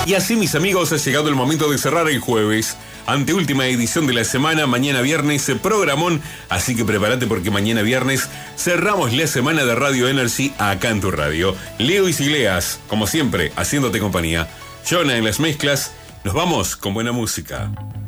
Y así, mis amigos, ha llegado el momento de cerrar el jueves. Anteúltima edición de la semana, mañana viernes, programón. Así que prepárate porque mañana viernes cerramos la semana de Radio Energy acá en tu radio. Leo y Sigleas, como siempre, haciéndote compañía. Jonah en las mezclas. Nos vamos con buena música.